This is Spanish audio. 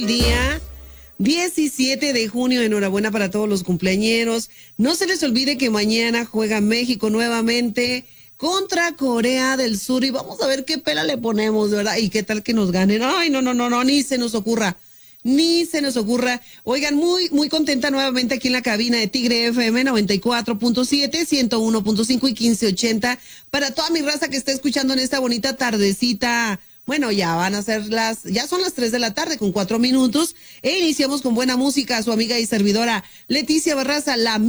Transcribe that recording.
Día 17 de junio, enhorabuena para todos los cumpleañeros. No se les olvide que mañana juega México nuevamente contra Corea del Sur y vamos a ver qué pela le ponemos, ¿verdad? Y qué tal que nos ganen. Ay, no, ni se nos ocurra. Ni se nos ocurra. Oigan, muy contenta nuevamente aquí en la cabina de Tigre FM 94.7, 101.5 y 1580 para toda mi raza que está escuchando en esta bonita tardecita. Bueno, ya son las 3 de la tarde con 4 minutos e iniciamos con buena música. Su amiga y servidora Leticia Barraza, la